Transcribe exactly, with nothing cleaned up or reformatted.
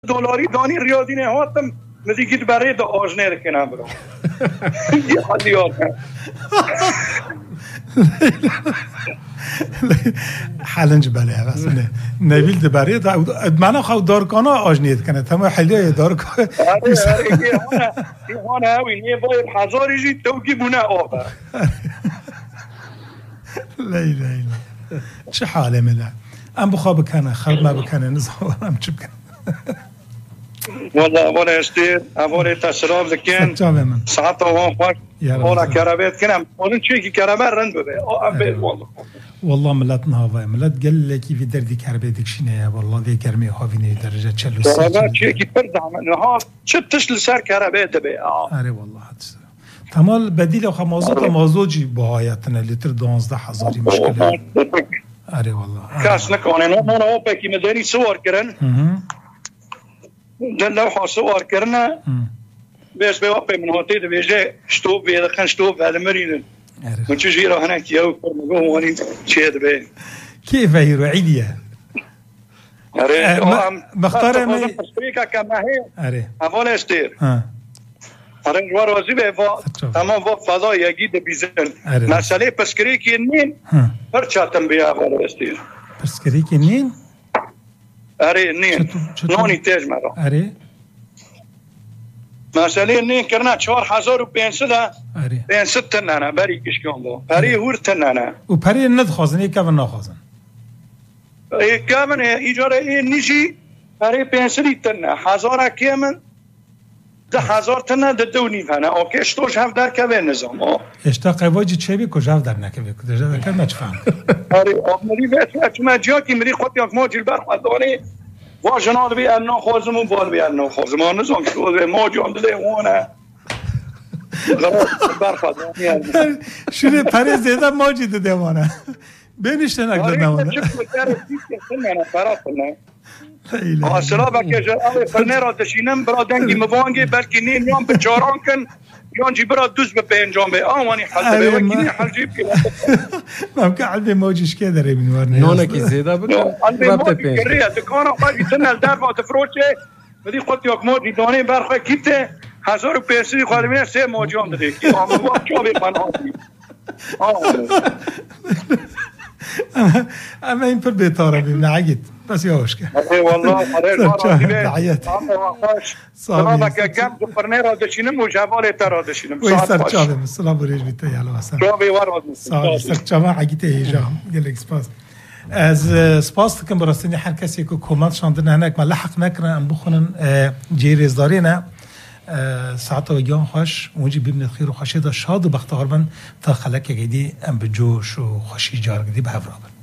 دلاری دانی ریاضی نه هاتم مدیگید برای دا آجنه کنم برو یه حالی آتم حالنج بله اصلا نبیل ده برای دا من خواهد دارکانا آجنیت کنه تمام حلیه دارکانا آره آره یه هانه یه هانه هاوین یه باید هزاری جی توگی بونه آبه لی لی لی چه حاله ملا ام بخواه بکنه خلق ما بکنه نظام ام چه بکنه والله والله استير أقول تسراب لكن ساعات وان فاك ولا كرابات كنا قولن شيء كرابات رند ببي أو أبي والله والله ملات نهاوي ملات قال لك في دردي كرباتك شنو والله ذي كرمي هافيني درجة تشلو كرابات شيء كبرد عم نهار شتش لسر كرابات بي آه أري والله هاتس تمال بديل أخا موضوع موضوعي بهايتنا لتر دوانزده حزاري مشكلة أري والله كاس نكون أنا أنا أوبك مدني صور كرن لو حصور كرنا بس بيوقف من هاتيد بيجي شتوب بيدا خن شتوب على مرينا من تجيره هناك يو فرمجوه واني تشيد بيه كيف هي رعيدية أري مختار مي أمريكا كما هي أري أفضل استير ها أري جوار وزيبه فا تمام فا فضاء يجيد بيزن مسألة بسكريكي النين فرشاتم بيها أفضل استير بسكريكي النين أري النين نوني تاج مرة أري مسألة النين كرنا چهار هزار و پانصد أري پانصد تنانا بري كشكون دو بري هور تنانا و بري ند خازن ايه كفن نخازن ايه كامن ايجاره ايه نيجي بري پانصد تنا هزار كامن ده هزار تنا ده دو نيف هنا اوكي شتوش هف در كوه نظام اه اشتا قواجي چه بي كجاو در نكوه كجاو در كر مجفهم أري أمري بيت أتما جاكي مري خطي أكماجي البرخوادوني واجنال بي أنو خوزم وبال بي أنو خوزم ونظام شو بي موجي عندلي وانا غراب البرخوادوني شنو بري زيادة موجي ده ديوانا بينشتن أقدر نوانا أري شكو تاري سيكي سنة فراتنا السلام بك أوي فنيرا دشينم برا دنگي مبانگي بلكي نين يوم بچاران كن يون جي برا دوز ببينجام بي آواني حل بي وكيني حل جيب كلا ممكن قلبي موجيش كده ري من ورني نونك زيادة بك قلبي موجي كريا دكانا قلبي سنة الدربة تفروشه بدي قلت يوك موجي دوني برخوة كيبته هزار و پنصد خالمين سه موجيان دده كي آمو وقت شو بي مناسي اما این پر بیتاره بیم نعید بس یاوش که ای والله آره راه دعیت سلام که گم دو فرنرا دشینم و جوال ترا دشینم وی سر چاوم سلام بریج بیت یالا واسه چاوی وارد سلام سر چاوم عگیت هیجام گلک سپاس از سپاس کم براستنی هر کسی که کامنت شاندن هناك ما لحق نکرن ام بخونن جیریز دارینه ساعت و یان خوش اونجی ببینید خیر و خوشی دا شاد و بختار من تا خلق گیدی ام بجوش و خوشی جار گیدی به هفرابن